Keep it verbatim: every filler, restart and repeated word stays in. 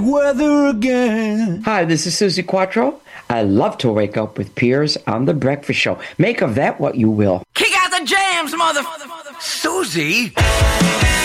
weather again. Hi, this is Susie Quattro. I love to wake up with Piers on The Breakfast Show. Make of that what you will. Kick out the jams, mother... Susie!